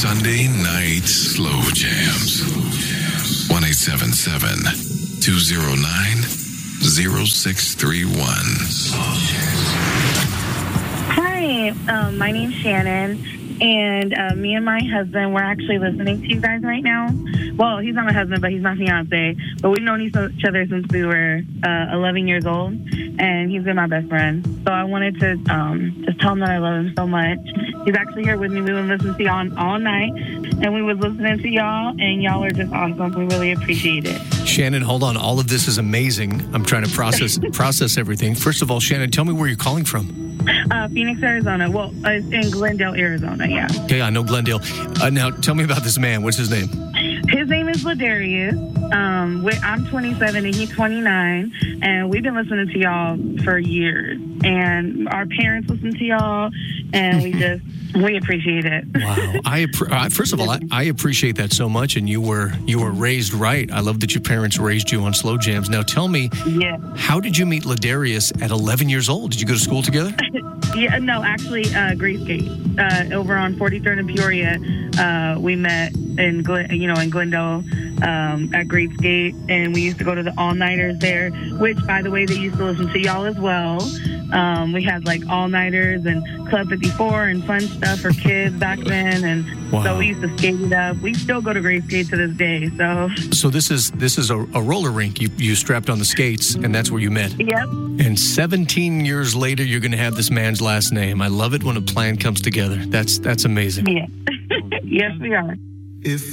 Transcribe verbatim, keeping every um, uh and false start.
Sunday night slow jams. one eight seven seven, two oh nine, oh six three one. Hi, um, my name's Shannon, and uh, me and my husband, we're actually listening to you guys right now. Well, he's not my husband, but he's my fiance. But we've known each other since we were uh, eleven years old, and he's been my best friend. So I wanted to um, just tell him that I love him so much. He's actually here with me. We've been listening to y'all all night, and we was listening to y'all, and y'all are just awesome. We really appreciate it. Shannon, hold on. All of this is amazing. I'm trying to process process everything. First of all, Shannon, tell me where you're calling from. Uh, Phoenix, Arizona. Well, uh, it's in Glendale, Arizona, yeah. Okay, I know Glendale. Uh, now, tell me about this man. What's his name? His name is Ladarius. Um, we, I'm twenty-seven and he's twenty-nine, and we've been listening to y'all for years. And our parents listen to y'all, and we just we appreciate it. Wow! I uh, first of all, I, I appreciate that so much, and you were you were raised right. I love that your parents raised you on slow jams. Now, tell me, yeah, how did you meet Ladarius at eleven years old? Did you go to school together? Yeah, no, actually, uh, Grace Gate, uh, over on forty-third and Peoria. Uh, we met in, Glen, you know, in Glendale um, at Grace Gate, and we used to go to the all-nighters there, which, by the way, they used to listen to y'all as well. Um, we had, like, all-nighters and Club fifty-four and fun stuff for kids back then, and wow. So we used to skate it up. We still go to Grace Gate to this day, so. So this is this is a, a roller rink. You, you strapped on the skates, and that's where you met. Yep. And seventeen years later, you're going to have this man's last name. I love it when a plan comes together. That's, that's amazing. Yeah. Yes, we are. If